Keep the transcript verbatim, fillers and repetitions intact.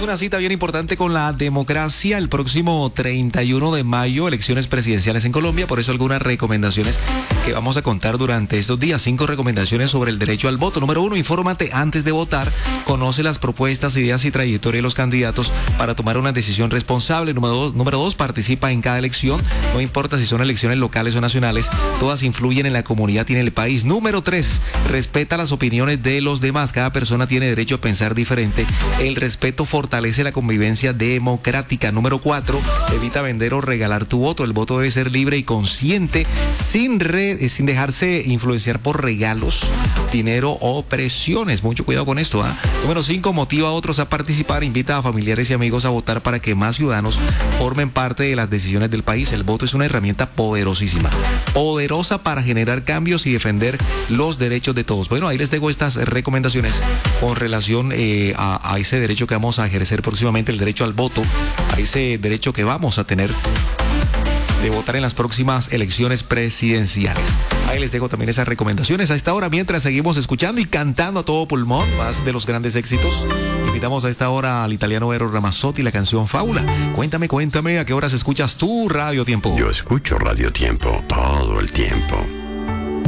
una cita bien importante con la democracia el próximo treinta y uno de mayo, elecciones presidenciales en Colombia. Por eso algunas recomendaciones que vamos a contar durante estos días. Cinco recomendaciones sobre el derecho al voto. Número uno, infórmate antes de votar. Conoce las propuestas, ideas y trayectoria de los candidatos para tomar una decisión responsable. Número dos, número dos, participa en cada elección. No importa si son elecciones locales o nacionales, todas influyen en la comunidad y en el país. Número tres, respeta las opiniones de los demás. Cada persona tiene derecho a pensar diferente. El respeto fortalece la convivencia democrática. Número cuatro, evita vender o regalar tu voto. El voto debe ser libre y consciente, sin, re, sin dejarse influenciar por regalos, dinero o presiones. Mucho cuidado con esto, ¿eh? Número cinco, motiva a otros a participar. Invita a familiares y amigos a votar para que más ciudadanos formen parte de las decisiones del país. El voto es una herramienta poderosísima, poderosa para generar cambios y defender los derechos de todos. Bueno, ahí les dejo estas recomendaciones con relación eh, a, a ese derecho que vamos a ejercer próximamente, el derecho al voto, a ese derecho que vamos a tener de votar en las próximas elecciones presidenciales. Ahí les dejo también esas recomendaciones a esta hora, mientras seguimos escuchando y cantando a todo pulmón más de los grandes éxitos. Invitamos a esta hora al italiano Eros Ramazzotti, la canción Fábula. Cuéntame, cuéntame, ¿a qué horas escuchas tú Radio Tiempo? Yo escucho Radio Tiempo todo el tiempo.